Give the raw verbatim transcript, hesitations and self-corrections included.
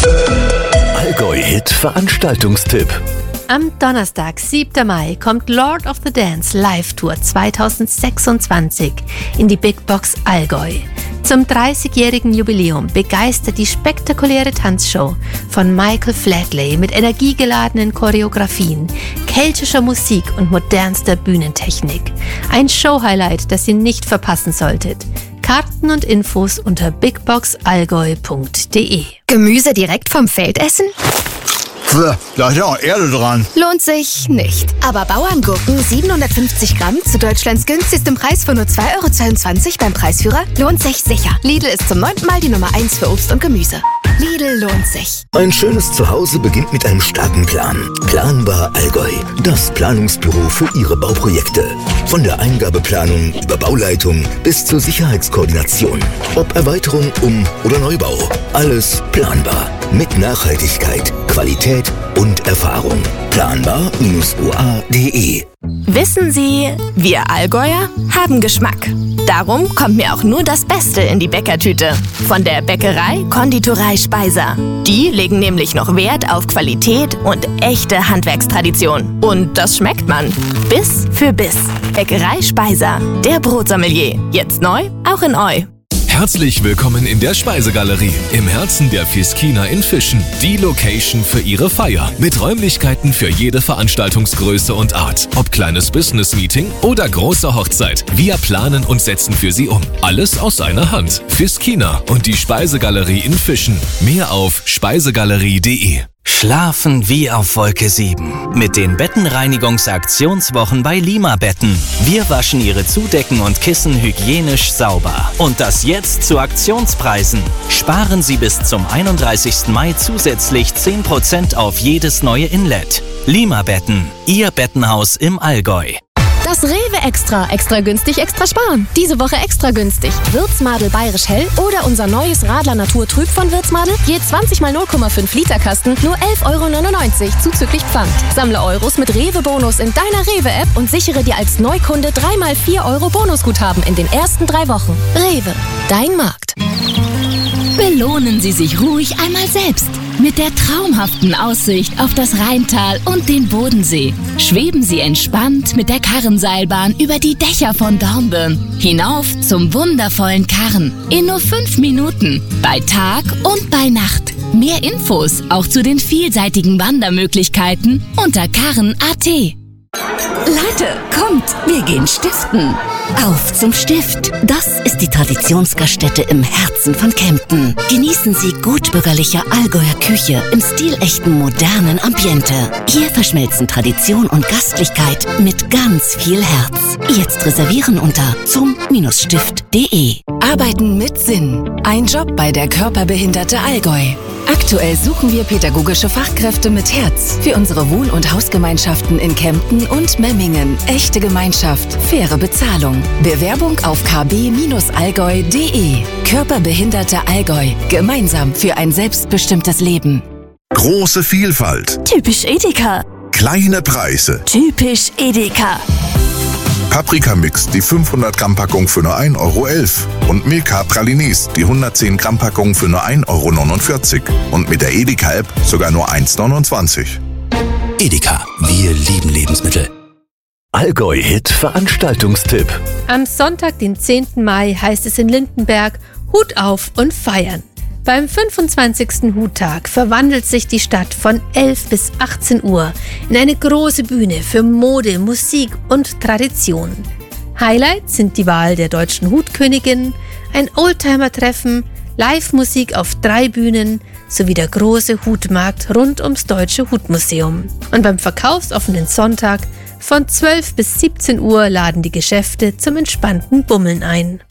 Allgäu-Hit Veranstaltungstipp. Am Donnerstag, siebten Mai, kommt Lord of the Dance Live Tour zweitausendsechsundzwanzig in die Big Box Allgäu. Zum dreißigjährigen Jubiläum begeistert die spektakuläre Tanzshow von Michael Flatley mit energiegeladenen Choreografien, keltischer Musik und modernster Bühnentechnik. Ein Show-Highlight, das ihr nicht verpassen solltet. Karten und Infos unter bigboxallgäu punkt de. Gemüse direkt vom Feld essen? Da ist ja auch Erde dran. Lohnt sich nicht. Aber Bauerngurken siebenhundertfünfzig Gramm zu Deutschlands günstigstem Preis von nur zwei Euro zweiundzwanzig beim Preisführer lohnt sich sicher. Lidl ist zum neunten Mal die Nummer eins für Obst und Gemüse. Lidl lohnt sich. Ein schönes Zuhause beginnt mit einem starken Plan. Planbar Allgäu, das Planungsbüro für Ihre Bauprojekte. Von der Eingabeplanung über Bauleitung bis zur Sicherheitskoordination. Ob Erweiterung, Um- oder Neubau. Alles planbar. Mit Nachhaltigkeit, Qualität und Erfahrung. planbar Bindestrich u a punkt de. Wissen Sie, wir Allgäuer haben Geschmack. Darum kommt mir auch nur das Beste in die Bäckertüte. Von der Bäckerei Konditorei Speiser. Die legen nämlich noch Wert auf Qualität und echte Handwerkstradition. Und das schmeckt man. Biss für Biss. Bäckerei Speiser. Der Brotsommelier. Jetzt neu, auch in Eu. Herzlich willkommen in der Speisegalerie im Herzen der Fiskina in Fischen. Die Location für Ihre Feier. Mit Räumlichkeiten für jede Veranstaltungsgröße und Art. Ob kleines Business-Meeting oder große Hochzeit. Wir planen und setzen für Sie um. Alles aus einer Hand. Fiskina und die Speisegalerie in Fischen. Mehr auf speisegalerie punkt de. Schlafen wie auf Wolke sieben. Mit den Bettenreinigungsaktionswochen bei Lima Betten. Wir waschen Ihre Zudecken und Kissen hygienisch sauber. Und das jetzt zu Aktionspreisen. Sparen Sie bis zum einunddreißigsten Mai zusätzlich zehn Prozent auf jedes neue Inlet. Lima Betten, Ihr Bettenhaus im Allgäu. Das Rewe Extra. Extra günstig, extra sparen. Diese Woche extra günstig. Würzmadel Bayerisch Hell oder unser neues Radler Natur Trüb von Würzmadel. Je zwanzig mal null Komma fünf Liter Kasten, nur elf Euro neunundneunzig zuzüglich Pfand. Sammle Euros mit Rewe-Bonus in deiner Rewe-App und sichere dir als Neukunde drei mal vier Euro Bonusguthaben in den ersten drei Wochen. Rewe, dein Markt. Belohnen Sie sich ruhig einmal selbst. Mit der traumhaften Aussicht auf das Rheintal und den Bodensee schweben Sie entspannt mit der Karrenseilbahn über die Dächer von Dornbirn hinauf zum wundervollen Karren in nur fünf Minuten bei Tag und bei Nacht. Mehr Infos auch zu den vielseitigen Wandermöglichkeiten unter karren punkt a t. Leute, kommt, wir gehen stiften. Auf zum Stift. Das ist die Traditionsgaststätte im Herzen von Kempten. Genießen Sie gutbürgerliche Allgäuer Küche im stilechten modernen Ambiente. Hier verschmelzen Tradition und Gastlichkeit mit ganz viel Herz. Jetzt reservieren unter zum Stift punkt de. Arbeiten mit Sinn. Ein Job bei der Körperbehinderte Allgäu. Aktuell suchen wir pädagogische Fachkräfte mit Herz für unsere Wohn- und Hausgemeinschaften in Kempten und Memmingen. Echte Gemeinschaft, faire Bezahlung. Bewerbung auf k b allgäu punkt de. Körperbehinderte Allgäu. Gemeinsam für ein selbstbestimmtes Leben. Große Vielfalt. Typisch Edeka. Kleine Preise. Typisch Edeka. Paprikamix, die fünfhundert Gramm Packung für nur ein Euro elf. Und Milka Pralines, die hundertzehn Gramm Packung für nur ein Euro neunundvierzig. Und mit der Edeka-App sogar nur eins neunundzwanzig. Edeka, wir lieben Lebensmittel. Allgäu-Hit Veranstaltungstipp. Am Sonntag, den zehnten Mai, heißt es in Lindenberg: Hut auf und feiern. Beim fünfundzwanzigsten Huttag verwandelt sich die Stadt von elf bis achtzehn Uhr in eine große Bühne für Mode, Musik und Tradition. Highlights sind die Wahl der deutschen Hutkönigin, ein Oldtimer-Treffen, Live-Musik auf drei Bühnen sowie der große Hutmarkt rund ums Deutsche Hutmuseum. Und beim verkaufsoffenen Sonntag von zwölf bis siebzehn Uhr laden die Geschäfte zum entspannten Bummeln ein.